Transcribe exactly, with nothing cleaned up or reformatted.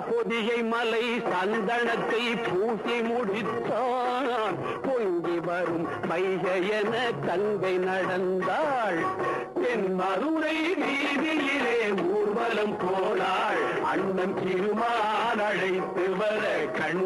பொதிகை மலை சந்தனத்தை பூசி முடித்தான். பொங்கி வரும் வைகையென கங்கை நடந்தாள். தென் மதுரை வீதியிலே ஊர்வலம் போனாள். அண்ணன் திருமால் அழைத்து வர கண்